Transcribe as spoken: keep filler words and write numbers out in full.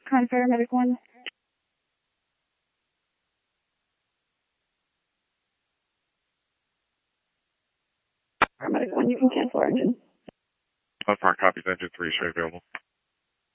Con Paramedic one. Paramedic one, you can cancel our engine. Left mark, copies, engine three, show available.